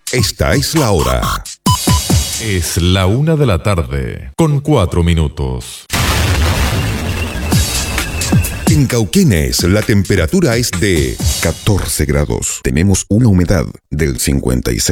Esta es la hora. Es la 1:00 con 4 minutos. En Cauquenes la temperatura es de 14 grados. Tenemos una humedad del 56%.